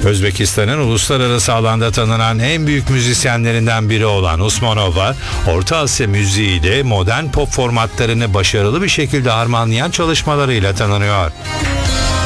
Özbekistan'ın uluslararası alanda tanınan en büyük müzisyenlerinden biri olan Usmanova, Orta Asya müziğiyle modern pop formatlarını başarılı bir şekilde harmanlayan çalışmalarıyla tanınıyor.